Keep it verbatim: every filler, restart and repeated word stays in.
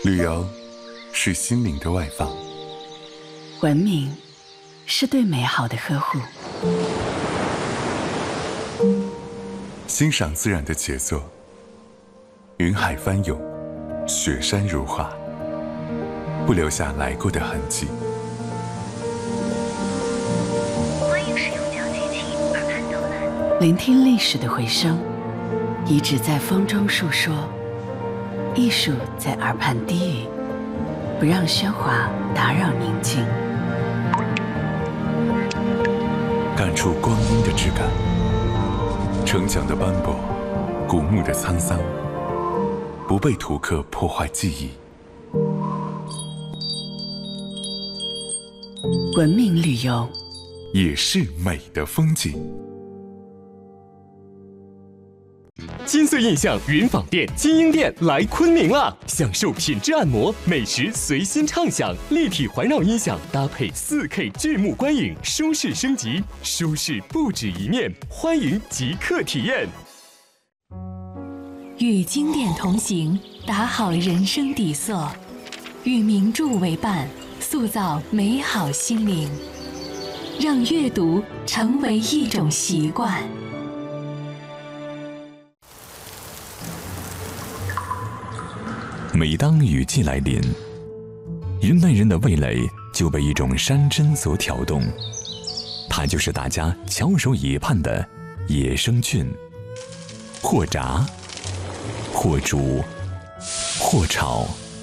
旅游是心灵的外放， 文明是对美好的呵护， 欣赏自然的杰作，云海翻涌，雪山如画，不留下来过的痕迹。 欢迎使用脚机器耳畔导览， 聆听历史的回声，遗址在风中述说，艺术在耳畔低语，不让喧哗打扰宁静， 感触光阴的质感，城墙的斑驳，古墓的沧桑，不被图刻破坏记忆。 文明旅游也是美的风景。 金色印象云纺店金鹰店来昆明了，享受品质按摩，美食随心畅享，立体环绕音响搭配 四K 巨幕观影，舒适升级，舒适不止一面，欢迎即刻体验。 与经典同行，打好人生底色；与名著为伴，塑造美好心灵。让阅读成为一种习惯。 每当雨季来临，人类人的味蕾就被一种山珍所挑动，它就是大家翘首以盼的野生菌。或炸，或煮，或炒。